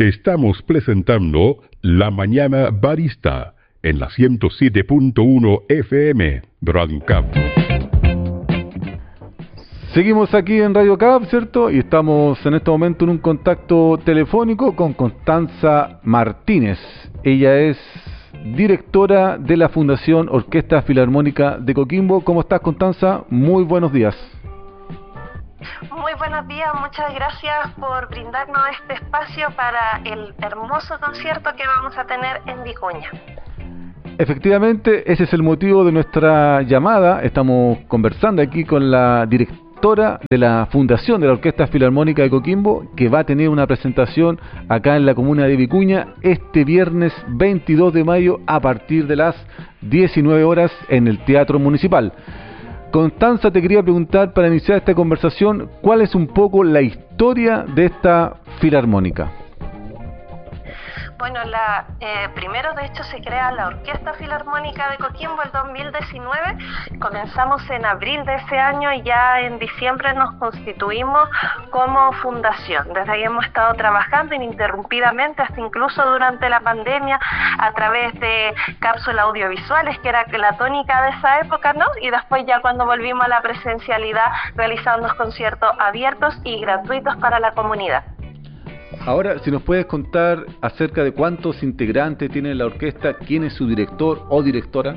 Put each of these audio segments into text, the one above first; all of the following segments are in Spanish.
Estamos presentando La Mañana Barista en la 107.1 FM Radio Cap. Seguimos aquí en Radio Cap, ¿cierto? Y estamos en este momento en un contacto telefónico con Constanza Martínez. Ella es directora de la Fundación Orquesta Filarmónica de Coquimbo. ¿Cómo estás, Constanza? Muy buenos días. Muy buenos días, muchas gracias por brindarnos este espacio para el hermoso concierto que vamos a tener en Vicuña. Efectivamente, ese es el motivo de nuestra llamada. Estamos conversando aquí con la directora de la Fundación de la Orquesta Filarmónica de Coquimbo, que va a tener una presentación acá en la comuna de Vicuña este viernes 22 de mayo a partir de las 19 horas en el Teatro Municipal. Constanza, te quería preguntar para iniciar esta conversación, ¿cuál es un poco la historia de esta filarmónica? Bueno, primero de hecho se crea la Orquesta Filarmónica de Coquimbo el 2019, comenzamos en abril de ese año y ya en diciembre nos constituimos como fundación. Desde ahí hemos estado trabajando ininterrumpidamente, hasta incluso durante la pandemia, a través de cápsulas audiovisuales, que era la tónica de esa época, ¿no? Y después ya cuando volvimos a la presencialidad, realizando conciertos abiertos y gratuitos para la comunidad. Ahora, si nos puedes contar acerca de cuántos integrantes tiene la orquesta, quién es su director o directora.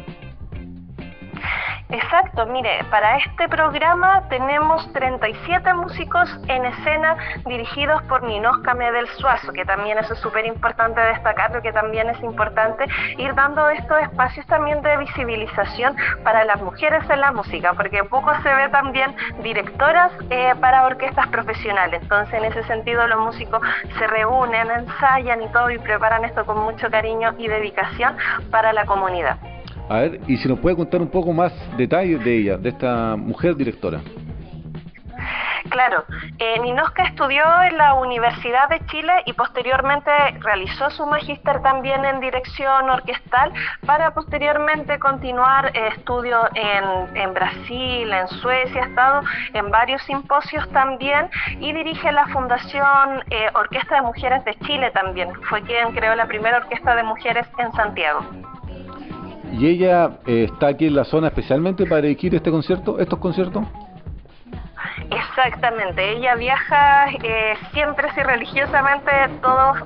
Exacto, mire, para este programa tenemos 37 músicos en escena dirigidos por Ninosca Medel Suazo, que también eso es súper importante destacar, porque también es importante ir dando estos espacios también de visibilización para las mujeres en la música, porque poco se ve también directoras para orquestas profesionales. Entonces, en ese sentido, los músicos se reúnen, ensayan y todo, y preparan esto con mucho cariño y dedicación para la comunidad. A ver, y si nos puede contar un poco más detalles de ella, de esta mujer directora. Claro, Ninosca estudió en la Universidad de Chile y posteriormente realizó su magíster también en dirección orquestal para posteriormente continuar estudios en Brasil, en Suecia, ha estado en varios simposios también y dirige la Fundación Orquesta de Mujeres de Chile también. Fue quien creó la primera orquesta de mujeres en Santiago. ¿Y ella está aquí en la zona especialmente para dirigir estos conciertos? Exactamente, ella viaja siempre y religiosamente todos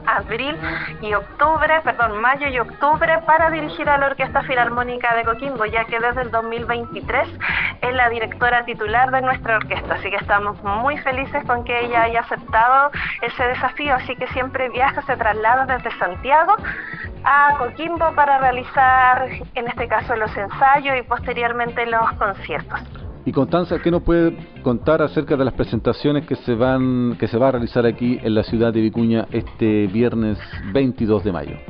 mayo y octubre para dirigir a la Orquesta Filarmónica de Coquimbo, ya que desde el 2023 es la directora titular de nuestra orquesta, así que estamos muy felices con que ella haya aceptado ese desafío, así que siempre viaja, se traslada desde Santiago a Coquimbo para realizar, en este caso, los ensayos y posteriormente los conciertos. Y Constanza, ¿qué nos puede contar acerca de las presentaciones que se va a realizar aquí en la ciudad de Vicuña este viernes 22 de mayo?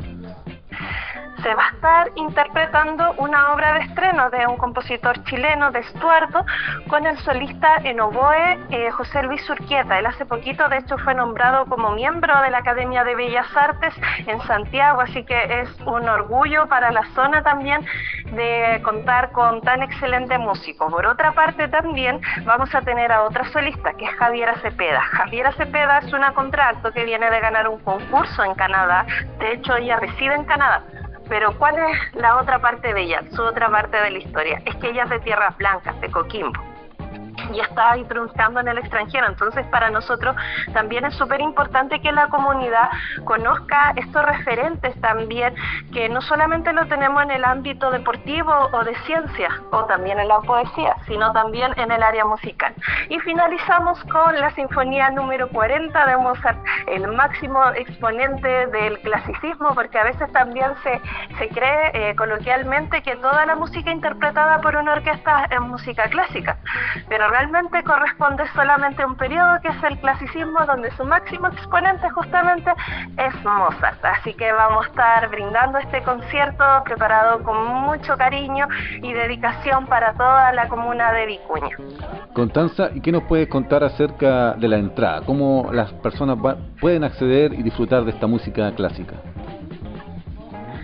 Se va a estar interpretando una obra de estreno de un compositor chileno, de Estuardo, con el solista en oboe José Luis Urquieta. Él hace poquito, de hecho, fue nombrado como miembro de la Academia de Bellas Artes en Santiago, así que es un orgullo para la zona también de contar con tan excelente músico. Por otra parte, también vamos a tener a otra solista, que es Javiera Cepeda. Javiera Cepeda es una contralto que viene de ganar un concurso en Canadá, de hecho ella reside en Canadá. Pero ¿cuál es la otra parte de ella? Su otra parte de la historia es que ella es de Tierras Blancas, de Coquimbo, y está ahí triunfando en el extranjero. Entonces, para nosotros también es súper importante que la comunidad conozca estos referentes también, que no solamente lo tenemos en el ámbito deportivo o de ciencia, o también en la poesía, sino también en el área musical. Y finalizamos con la Sinfonía número 40 de Mozart, el máximo exponente del clasicismo, porque a veces también se cree coloquialmente que toda la música interpretada por una orquesta es música clásica, pero realmente corresponde solamente a un periodo que es el clasicismo, donde su máximo exponente justamente es Mozart. Así que vamos a estar brindando este concierto preparado con mucho cariño y dedicación para toda la comuna de Vicuña. Constanza, ¿y qué nos puedes contar acerca de la entrada? ¿Cómo las personas pueden acceder y disfrutar de esta música clásica? Es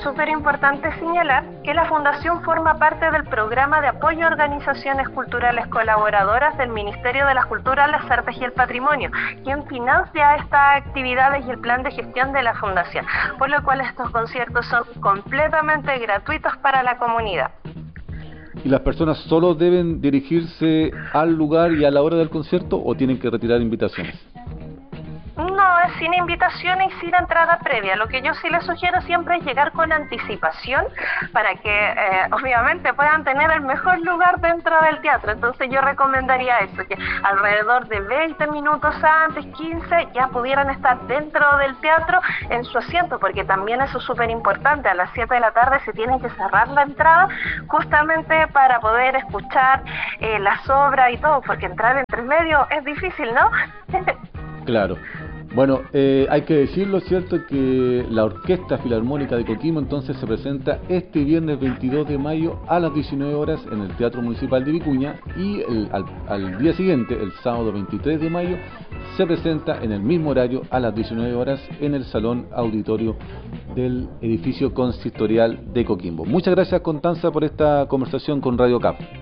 súper importante señalar que la Fundación forma parte del programa de apoyo a organizaciones culturales colaboradoras del Ministerio de la Cultura, las Artes y el Patrimonio, quien financia estas actividades y el plan de gestión de la Fundación, por lo cual estos conciertos son completamente gratuitos para la comunidad. ¿Y las personas solo deben dirigirse al lugar y a la hora del concierto o tienen que retirar invitaciones? No, es sin invitación y sin entrada previa. Lo que yo sí les sugiero siempre es llegar con anticipación para que obviamente puedan tener el mejor lugar dentro del teatro. Entonces yo recomendaría eso, que alrededor de 20 minutos antes, 15, ya pudieran estar dentro del teatro en su asiento, porque también eso es súper importante. A las 7 de la tarde se tiene que cerrar la entrada justamente para poder escuchar las obras y todo, porque entrar entre medio es difícil, ¿no? Claro. Bueno, hay que decirlo, ¿cierto?, que la Orquesta Filarmónica de Coquimbo entonces se presenta este viernes 22 de mayo a las 19 horas en el Teatro Municipal de Vicuña y al día siguiente, el sábado 23 de mayo, se presenta en el mismo horario a las 19 horas en el Salón Auditorio del Edificio Consistorial de Coquimbo. Muchas gracias, Constanza, por esta conversación con Radio CAP.